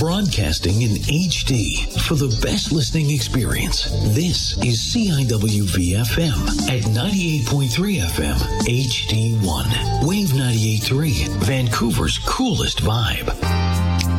broadcasting in HD for the best listening experience. This is CIWV-FM at 98.3 FM HD1. Wave 98.3, Vancouver's coolest vibe.